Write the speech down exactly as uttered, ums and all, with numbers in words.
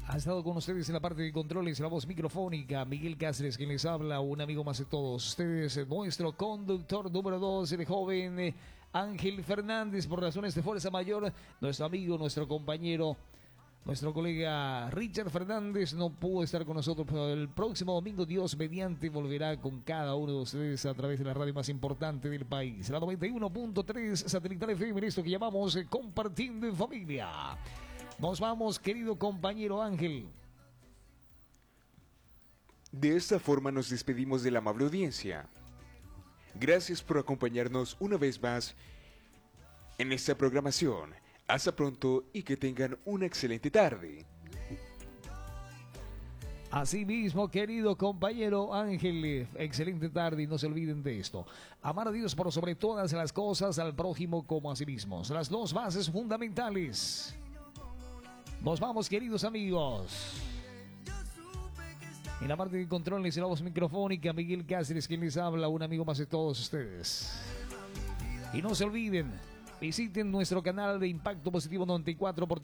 Ha estado con ustedes en la parte de controles, la voz microfónica, Miguel Cáceres, quien les habla, un amigo más de todos ustedes, nuestro conductor número dos, el joven eh, Ángel Fernández, por razones de fuerza mayor, nuestro amigo, nuestro compañero, nuestro colega Richard Fernández no pudo estar con nosotros, pero el próximo domingo, Dios mediante, volverá con cada uno de ustedes a través de la radio más importante del país, la noventa y uno punto tres Satelital F M, esto que llamamos eh, Compartiendo en Familia. Nos vamos, querido compañero Ángel. De esta forma nos despedimos de la amable audiencia. Gracias por acompañarnos una vez más en esta programación. Hasta pronto y que tengan una excelente tarde. Asimismo, querido compañero Ángel, excelente tarde y no se olviden de esto. Amar a Dios por sobre todas las cosas, al prójimo como a sí mismos. Las dos bases fundamentales. Nos vamos, queridos amigos. En la parte de controles y la voz microfónica, Miguel Cáceres, quien les habla, un amigo más de todos ustedes. Y no se olviden, visiten nuestro canal de Impacto Positivo noventa y cuatro por